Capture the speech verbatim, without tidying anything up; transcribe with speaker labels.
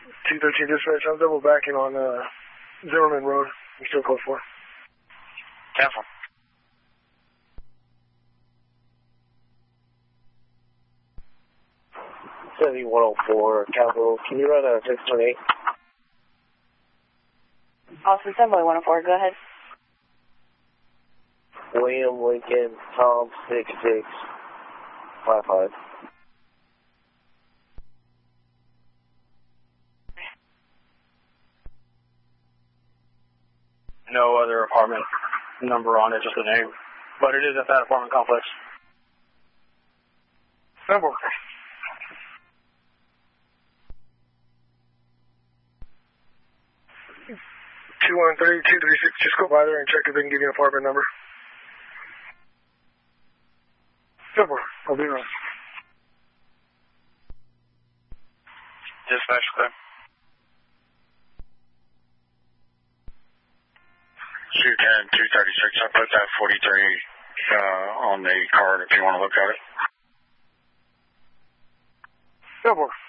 Speaker 1: two thirteen dispatch, I'm double backing on uh, Zimmerman Road. You still code four.
Speaker 2: Careful.
Speaker 3: seventy-one oh four, Capital. Can you run a six one eight?
Speaker 4: Austin Assembly one oh four, go ahead.
Speaker 3: William Lincoln, Tom six six five five.
Speaker 2: No other apartment number on it, just the name. But it is at that apartment complex.
Speaker 1: Number. two one three, two three six, just go by there and check if they can give you an apartment number. Number, I'll be around.
Speaker 2: Dispatch, clear.
Speaker 5: two ten, two thirty-six, I put that forty-three uh, on the card if you want to look at it.
Speaker 1: Number.